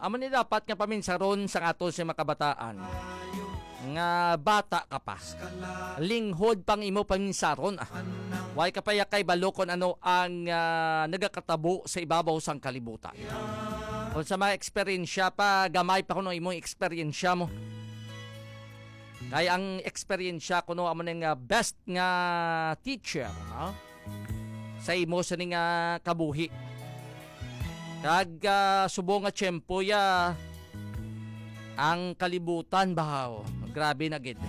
amo ni dapat nga paminsaron sa aton sa makabataan. Nga bata ka pa. Linghod pang imo paminsaron. Way ka pa kay balokon ano ang nagakatabo sa ibabaw sang kalibutan. Kung sa mga eksperyensya pa, gamay pa kuno imong eksperyensya mo. Kaya ang eksperyensya kuno amo ning best nga teacher, no? Sa imo sa ning kabuhi. Kag subo nga tiyempo ya ang kalibutan bahaw. Grabe na gid.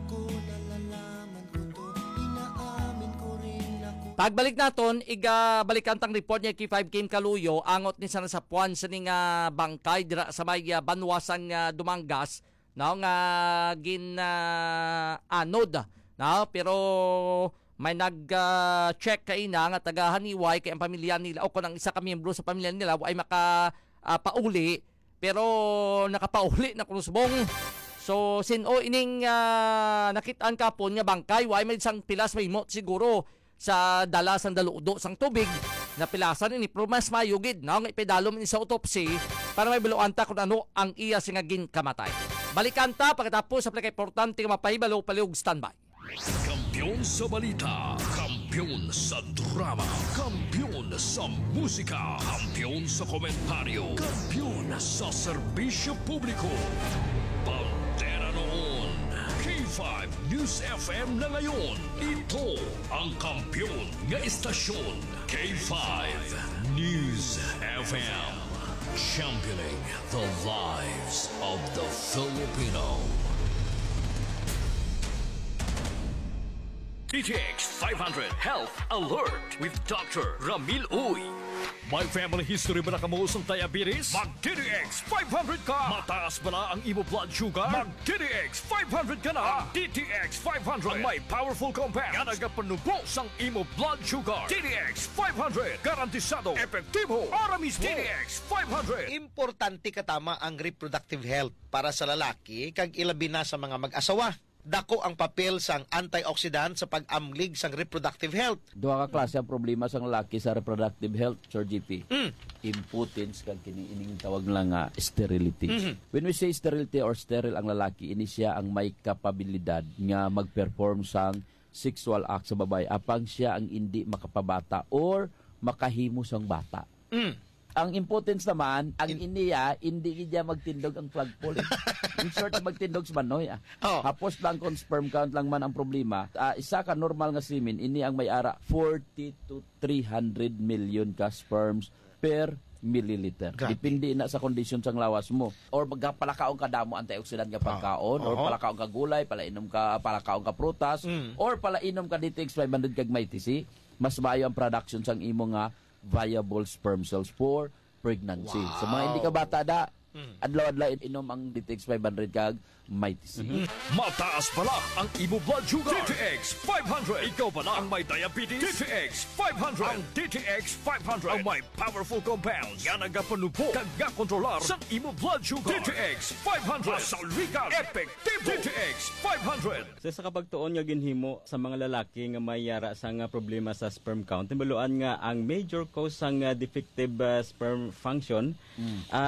Pagbalik naton, balikan tang report niya kay 5 Kim Kaluyo, angot ni sana sa puwan sa ning bangkay dira sa may banwasan nga Dumangas, no, nga anod, no, pero may nag-check kay na nga taga Haniway kay ang pamilya nila o kung ang isa ka miyembro sa pamilya nila ay pauli, pero nakapauli na kunusbong. So sino ining nakitaan kapon nga bangkay way may isang pilas may mo siguro sa dalasan daludo sang tubig na pilasan ini pero mas mayugid na nga ipedalom ni sa autopsy para may biluan ta kung ano ang iya sing kamatay. Balikan ta pagkatapos sa importante nga mapahibalo paliog standby. Kampiyon sa balita, kampiyon sa drama, kampiyon sa musika, kampiyon sa komentaryo, kampiyon sa serbisyo publiko. Pantera noon, K5 News FM na ngayon. Ito ang kampiyon nga istasyon, K5 News FM. Championing the lives of the Filipino. DTX 500 Health Alert with Dr. Ramil Uy. May family history ba na kamuusong diabetes? Mag-DTX 500 ka! Mataas ba na ang imo blood sugar? Mag-DTX 500 ka na! DTX 500 ang may powerful compounds nga nagapanubo sang imo blood sugar. DTX 500 garantisado, epektibo, para mismo. DTX 500. Importante katama ang reproductive health para sa lalaki kag ilabi na sa mga mag-asawa. Dako ang papel sang antioxidant sa pag-amlig sang reproductive health. Duha ka klase ang problema sang lalaki sa reproductive health, Sir GP. Impotence kag kini ining tawag lang nga sterility. When we say sterility or sterile ang lalaki, ini siya ang may kapabilidad nga mag-perform sang sexual act sa babae apang siya ang hindi makapabata or makahimo sang bata. Ang impotence naman, ang iniya, hindi niya magtindog ang plug pole. In short, magtindog sa manoy. Hapos lang kung sperm count lang man ang problema. Isa ka normal nga semen, ini ang may ara 40 to 300 million ka sperms per milliliter. Grabe. Depende na sa kondisyon sang lawas mo. Or palakaong ka damo antioxidant nga pagkaon, or palakaong ka gulay, palakaong ka prutas, or palainom ka DTX 500 kag may tisi, mas maayo ang production sang imo nga viable sperm cells for pregnancy. Wow. So mga hindi ka bata da, adlaw-adlaw inom ang DTX 500 kag may TC. Mataas pala ang imo blood sugar. DTX 500. Ikaw pala ang may diabetes. DTX 500. Ang DTX 500 ang may powerful compounds nga nagapanubo kag kontrolar sa imo blood sugar. DTX 500. Masaligan, epektibo. DTX 500. Sa kapagtuon nga ginhimo sa mga lalaki nga may yara sa nga problema sa sperm count, timbaluan nga ang major cause sang defective sperm function